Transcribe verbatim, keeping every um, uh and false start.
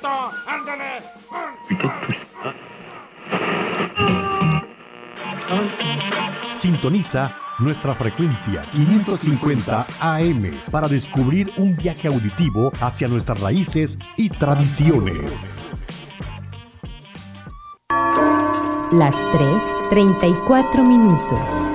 ¡Perfecto! ¡Ándale! Sintoniza nuestra frecuencia quinientos cincuenta A M para descubrir un viaje auditivo hacia nuestras raíces y tradiciones. Las tres, treinta y cuatro minutos.